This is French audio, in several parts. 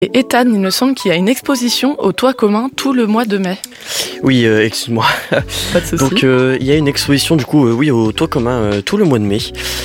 Et Ethan, il me semble qu'il y a une exposition au toit commun tout le mois de mai. Oui, excuse-moi. Pas de souci. Donc il y a une exposition du coup, oui, au toit commun tout le mois de mai.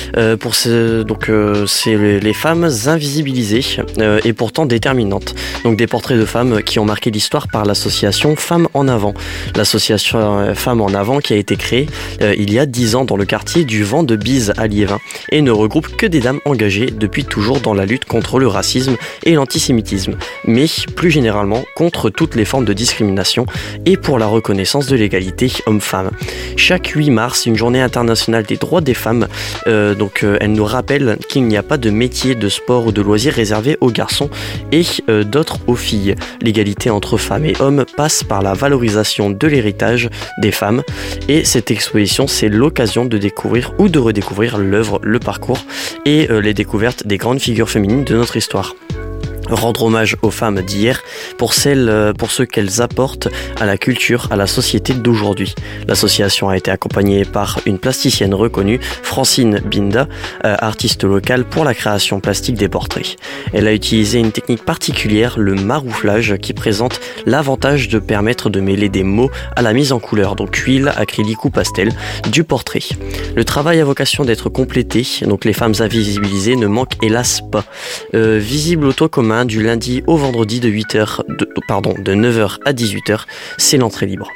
C'est les femmes invisibilisées et pourtant déterminantes. Donc des portraits de femmes qui ont marqué l'histoire par l'association Femmes en Avant. L'association Femmes en Avant qui a été créée il y a 10 ans dans le quartier du Vent de Bise à Liévin et ne regroupe que des dames engagées depuis toujours dans la lutte contre le racisme et l'antisémitisme, mais plus généralement contre toutes les formes de discrimination et pour la reconnaissance de l'égalité homme-femme. Chaque 8 mars, une journée internationale des droits des femmes, elle nous rappelle qu'il n'y a pas de métier, de sport ou de loisirs réservé aux garçons et d'autres aux filles. L'égalité entre femmes et hommes passe par la valorisation de l'héritage des femmes et cette exposition, c'est l'occasion de découvrir ou de redécouvrir l'œuvre, le parcours et les découvertes des grandes figures féminines de notre histoire. Rendre hommage aux femmes d'hier pour ce qu'elles apportent à la culture, à la société d'aujourd'hui. L'association a été accompagnée par une plasticienne reconnue, Francine Binda, artiste locale pour la création plastique des portraits. Elle a utilisé une technique particulière, le marouflage, qui présente l'avantage de permettre de mêler des mots à la mise en couleur, donc huile, acrylique ou pastel, du portrait. Le travail a vocation d'être complété, donc les femmes invisibilisées ne manquent hélas pas. Visible au toit commun, du lundi au vendredi de 9h à 18h, c'est l'entrée libre.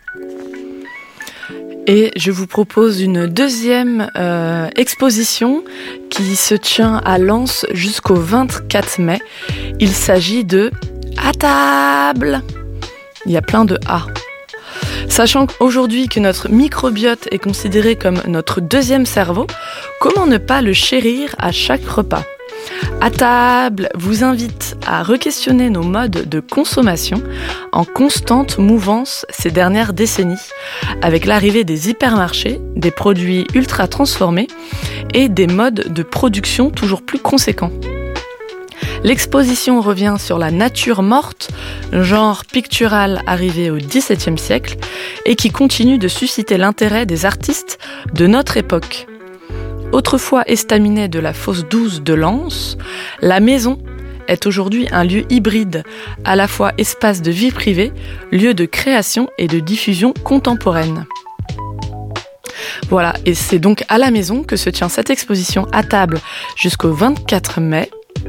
Et je vous propose une deuxième exposition qui se tient à Lens jusqu'au 24 mai. Il s'agit de À table. Il y a plein de A. Sachant qu'aujourd'hui que notre microbiote est considéré comme notre deuxième cerveau, comment ne pas le chérir à chaque repas ? À table vous invite à re-questionner nos modes de consommation en constante mouvance ces dernières décennies, avec l'arrivée des hypermarchés, des produits ultra transformés et des modes de production toujours plus conséquents. L'exposition revient sur la nature morte, genre pictural arrivé au XVIIe siècle et qui continue de susciter l'intérêt des artistes de notre époque. Autrefois estaminet de la Fosse 12 de Lens, la maison est aujourd'hui un lieu hybride, à la fois espace de vie privée, lieu de création et de diffusion contemporaine. Voilà, et c'est donc à la maison que se tient cette exposition à table jusqu'au 24 mai.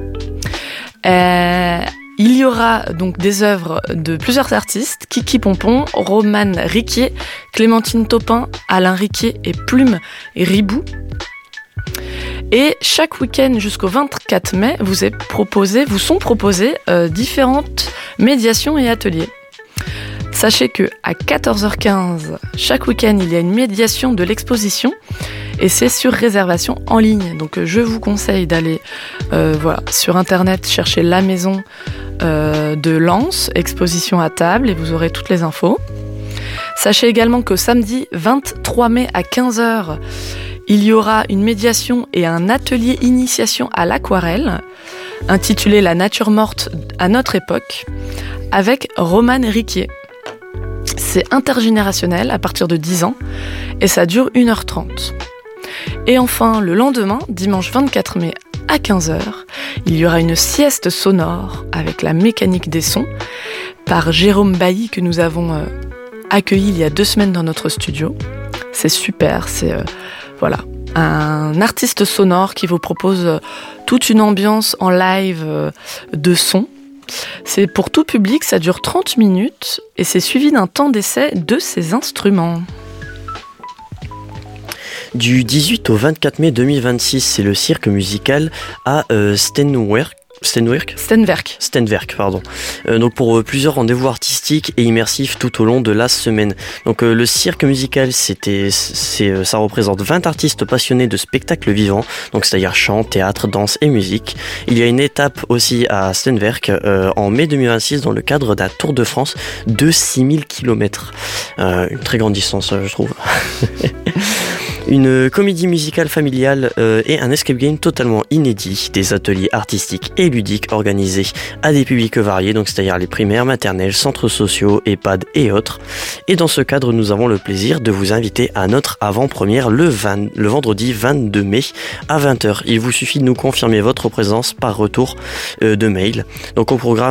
Il y aura donc des œuvres de plusieurs artistes, Kiki Pompon, Romane Riquier, Clémentine Taupin, Alain Riquier et Plume Ribou. Et chaque week-end jusqu'au 24 mai, vous sont proposées différentes médiations et ateliers. Sachez qu'à 14h15, chaque week-end, il y a une médiation de l'exposition et c'est sur réservation en ligne. Donc je vous conseille d'aller sur internet chercher la maison de Lens, exposition à table, et vous aurez toutes les infos. Sachez également que samedi 23 mai à 15h, il y aura une médiation et un atelier initiation à l'aquarelle, intitulé La nature morte à notre époque, avec Romane Riquier. C'est intergénérationnel à partir de 10 ans et ça dure 1h30. Et enfin, le lendemain, dimanche 24 mai à 15h, il y aura une sieste sonore avec la mécanique des sons par Jérôme Bailly que nous avons accueilli il y a 2 semaines dans notre studio. C'est super, c'est un artiste sonore qui vous propose toute une ambiance en live de son. C'est pour tout public, ça dure 30 minutes et c'est suivi d'un temps d'essai de ces instruments. Du 18 au 24 mai 2026, c'est le cirque musical à Stenwerk, donc pour plusieurs rendez-vous artistiques et immersifs tout au long de la semaine. Donc le cirque musical, ça représente 20 artistes passionnés de spectacles vivants, donc c'est-à-dire chant, théâtre, danse et musique. Il y a une étape aussi à Stenwerk en mai 2026 dans le cadre d'un Tour de France de 6000 km. Une très grande distance, je trouve. Une comédie musicale familiale et un escape game totalement inédit, des ateliers artistiques et ludiques organisés à des publics variés, donc c'est-à-dire les primaires, maternelles, centres sociaux, EHPAD et autres. Et dans ce cadre, nous avons le plaisir de vous inviter à notre avant-première le vendredi 22 mai à 20h. Il vous suffit de nous confirmer votre présence par retour de mail. Donc au programme